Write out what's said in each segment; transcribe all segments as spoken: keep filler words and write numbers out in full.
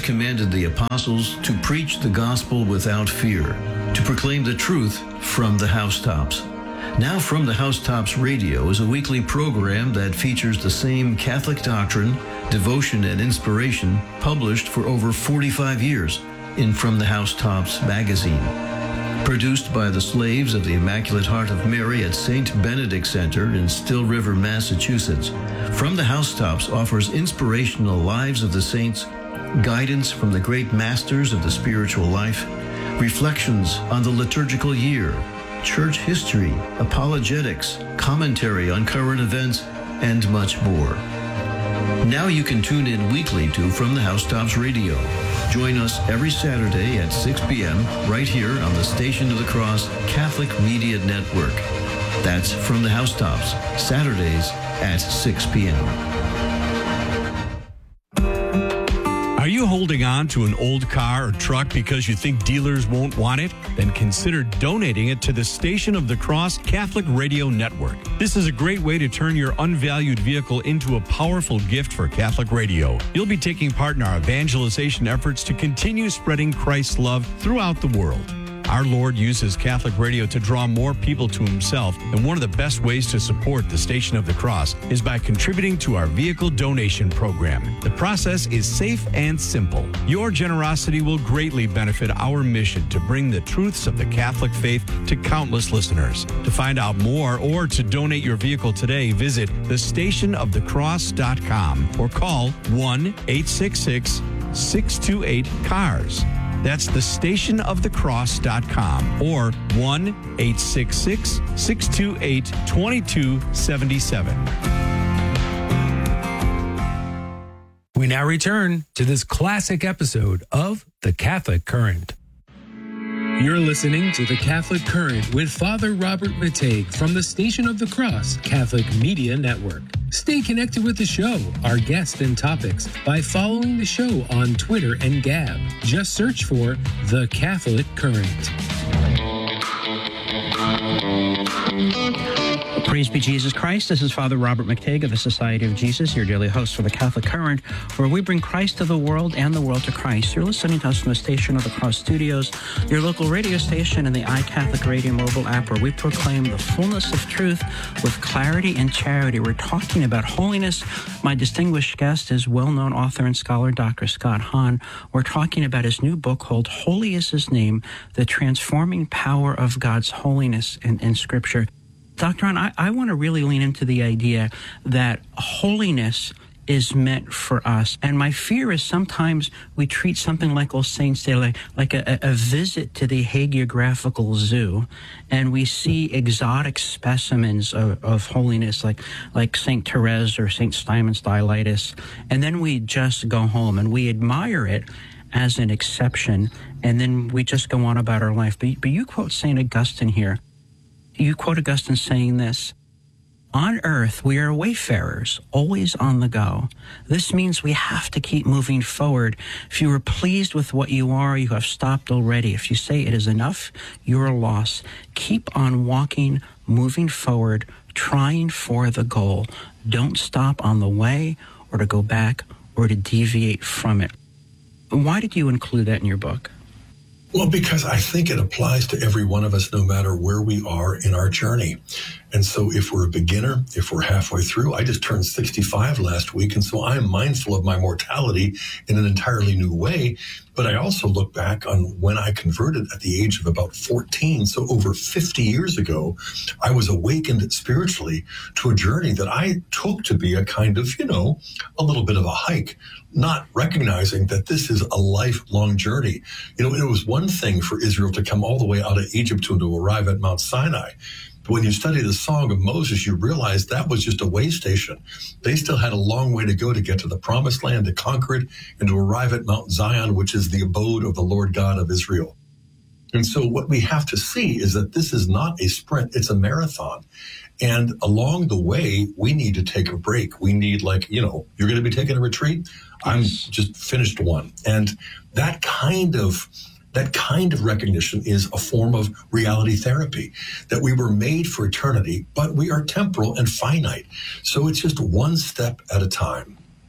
commanded the apostles to preach the gospel without fear, to proclaim the truth from the housetops. Now From the Housetops Radio is a weekly program that features the same Catholic doctrine, devotion, and inspiration published for over forty-five years in From the Housetops magazine. Produced by the slaves of the Immaculate Heart of Mary at Saint Benedict Center in Still River, Massachusetts, From the Housetops offers inspirational lives of the saints, guidance from the great masters of the spiritual life, reflections on the liturgical year, church history, apologetics, commentary on current events, and much more. Now you can tune in weekly to From the Housetops Radio. Join us every Saturday at six p.m. right here on the Station of the Cross Catholic Media Network. That's From the Housetops, Saturdays at six p.m. Are you holding on to an old car or truck because you think dealers won't want it? Then consider donating it to the Station of the Cross Catholic Radio Network. This is a great way to turn your unvalued vehicle into a powerful gift for Catholic radio. You'll be taking part in our evangelization efforts to continue spreading Christ's love throughout the world. Our Lord uses Catholic radio to draw more people to himself, and one of the best ways to support the Station of the Cross is by contributing to our vehicle donation program. The process is safe and simple. Your generosity will greatly benefit our mission to bring the truths of the Catholic faith to countless listeners. To find out more or to donate your vehicle today, visit the station of the cross dot com or call one eight six six, six two eight, C A R S. That's the station of the cross dot com or one eight six six, six two eight, two two seven seven. We now return to this classic episode of The Catholic Current. You're listening to The Catholic Current with Father Robert Matej from the Station of the Cross Catholic Media Network. Stay connected with the show, our guests, and topics by following the show on Twitter and Gab. Just search for The Catholic Current. Praise be Jesus Christ. This is Father Robert Matej of the Society of Jesus, your daily host for the Catholic Current, where we bring Christ to the world and the world to Christ. You're listening to us from the Station of the Cross Studios, your local radio station, and the iCatholic Radio mobile app, where we proclaim the fullness of truth with clarity and charity. We're talking about holiness. My distinguished guest is well-known author and scholar Doctor Scott Hahn. We're talking about his new book called Holy is His Name, The Transforming Power of God's Holiness in, in Scripture. Doctor Hahn, I, I want to really lean into the idea that holiness is meant for us. And my fear is sometimes we treat something like All Saints' Day like, like a, a visit to the hagiographical zoo, and we see exotic specimens of, of holiness like, like Saint Therese or Saint Simon Stylites, and then we just go home and we admire it as an exception, and then we just go on about our life. But, but you quote Saint Augustine here. You quote Augustine saying this: on earth, we are wayfarers, always on the go. This means we have to keep moving forward. If you are pleased with what you are, you have stopped already. If you say it is enough, you're lost. Keep on walking, moving forward, trying for the goal. Don't stop on the way or to go back or to deviate from it. Why did you include that in your book? Well, because I think it applies to every one of us, no matter where we are in our journey. And so if we're a beginner, if we're halfway through, I just turned sixty-five last week, and so I'm mindful of my mortality in an entirely new way. But I also look back on when I converted at the age of about fourteen, so over fifty years ago, I was awakened spiritually to a journey that I took to be a kind of, you know, a little bit of a hike, not recognizing that this is a lifelong journey. You know, it was one thing for Israel to come all the way out of Egypt and to arrive at Mount Sinai. But when you study the Song of Moses, you realize that was just a way station. They still had a long way to go to get to the Promised Land, to conquer it, and to arrive at Mount Zion, which is the abode of the Lord God of Israel. And so what we have to see is that this is not a sprint, it's a marathon. And along the way, we need to take a break. We need, like, you know, you're going to be taking a retreat? I'm just finished one. And that kind of That kind of recognition is a form of reality therapy, that we were made for eternity, but we are temporal and finite. So it's just one step at a time.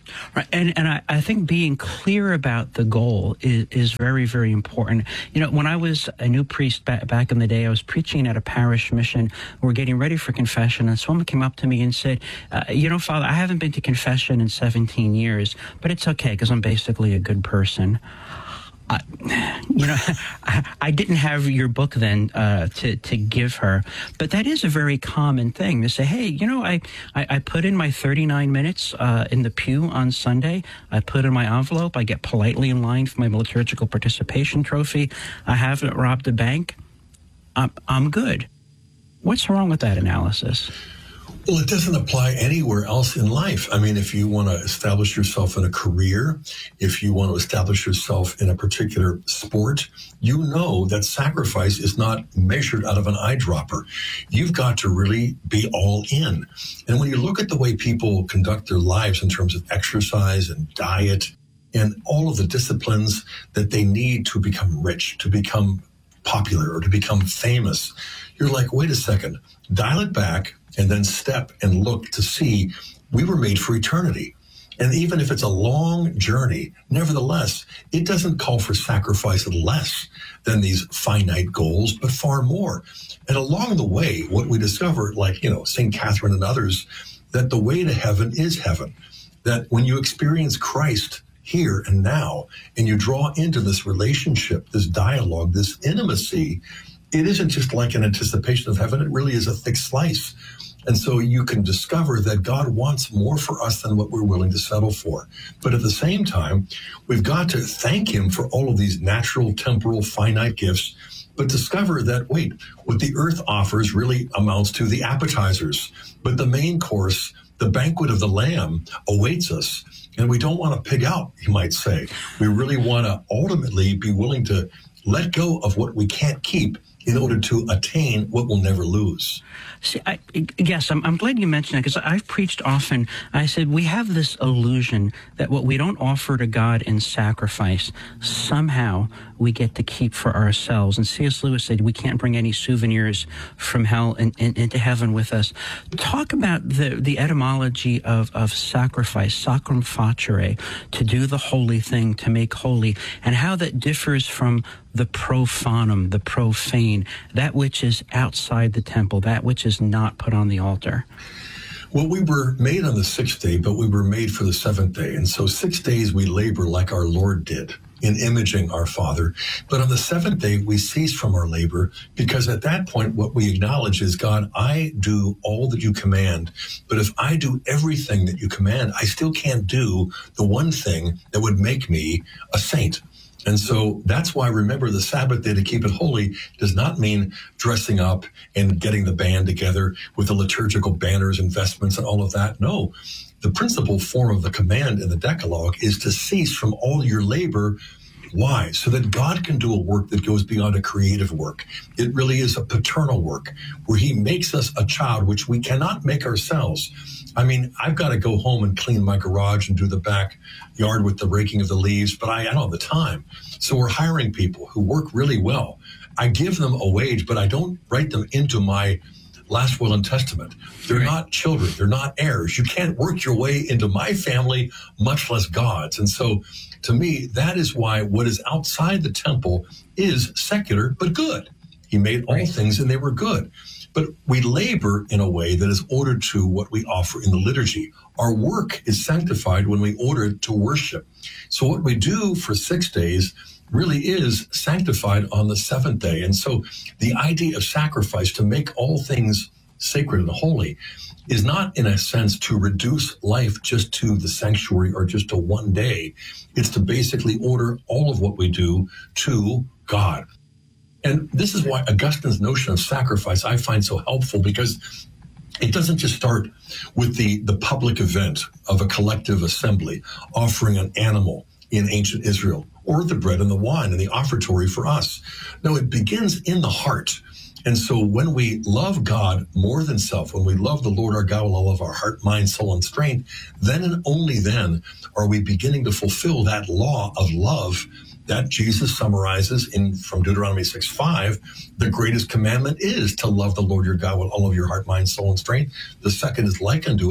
Right. And and I, I think being clear about the goal is, is very, very important. You know, when I was a new priest back, back in the day, I was preaching at a parish mission. We were getting ready for confession, and someone came up to me and said, uh, you know, Father, I haven't been to confession in seventeen years, but it's okay because I'm basically a good person. Uh, you know, I, I didn't have your book then uh, to to give her, but that is a very common thing to say. Hey, you know, I I, I put in my thirty-nine minutes uh, in the pew on Sunday. I put in my envelope. I get politely in line for my liturgical participation trophy. I haven't robbed a bank. I'm I'm good. What's wrong with that analysis? Well, it doesn't apply anywhere else in life. I mean, if you want to establish yourself in a career, if you want to establish yourself in a particular sport, you know that sacrifice is not measured out of an eyedropper. You've got to really be all in. And when you look at the way people conduct their lives in terms of exercise and diet and all of the disciplines that they need to become rich, to become popular, or to become famous, you're like, wait a second, dial it back and then step and look to see we were made for eternity. And even if it's a long journey, nevertheless, it doesn't call for sacrifice less than these finite goals, but far more. And along the way, what we discover, like, you know, Saint Catherine and others, that the way to heaven is heaven. That when you experience Christ here and now, and you draw into this relationship, this dialogue, this intimacy, it isn't just like an anticipation of heaven. It really is a thick slice. And so you can discover that God wants more for us than what we're willing to settle for. But at the same time, we've got to thank him for all of these natural, temporal, finite gifts, but discover that, wait, what the earth offers really amounts to the appetizers. But the main course, the banquet of the Lamb, awaits us. And we don't want to pig out, you might say. We really want to ultimately be willing to let go of what we can't keep in order to attain what we'll never lose. See, I, yes, I'm, I'm glad you mentioned it, because I've preached often. I said we have this illusion that what we don't offer to God in sacrifice, somehow we get to keep for ourselves. And C S Lewis said we can't bring any souvenirs from hell in, in, into heaven with us. Talk about the, the etymology of, of sacrifice, sacrum facere, to do the holy thing, to make holy, and how that differs from the profanum, the profane, that which is outside the temple, that which is not put on the altar. Well, we were made on the sixth day, but we were made for the seventh day. And so six days we labor like our Lord did in imaging our Father. But on the seventh day, we cease from our labor, because at that point, what we acknowledge is, God, I do all that you command. But if I do everything that you command, I still can't do the one thing that would make me a saint. And so that's why, remember, the Sabbath day, to keep it holy, does not mean dressing up and getting the band together with the liturgical banners and vestments and all of that. No, the principal form of the command in the Decalogue is to cease from all your labor. Why? So that God can do a work that goes beyond a creative work. It really is a paternal work where he makes us a child, which we cannot make ourselves. I mean, I've got to go home and clean my garage and do the backyard with the raking of the leaves, but I, I don't have the time. So we're hiring people who work really well. I give them a wage, but I don't write them into my last will and testament. They're not children. They're not heirs. You can't work your way into my family, much less God's. And so to me, that is why what is outside the temple is secular, but good. He made all right. things and they were good. But we labor in a way that is ordered to what we offer in the liturgy. Our work is sanctified when we order to worship. So what we do for six days really is sanctified on the seventh day. And so the idea of sacrifice, to make all things sacred and holy, is not in a sense to reduce life just to the sanctuary or just to one day. It's to basically order all of what we do to God. And this is why Augustine's notion of sacrifice I find so helpful, because it doesn't just start with the, the public event of a collective assembly offering an animal in ancient Israel, or the bread and the wine and the offertory for us. No, it begins in the heart. And so when we love God more than self, when we love the Lord our God with all of our heart, mind, soul, and strength, then and only then are we beginning to fulfill that law of love that Jesus summarizes in from Deuteronomy six five. The greatest commandment is to love the Lord your God with all of your heart, mind, soul, and strength. The second is like unto it,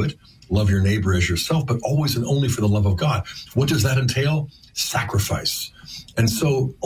love your neighbor as yourself, but always and only for the love of God. What does that entail? Sacrifice. And so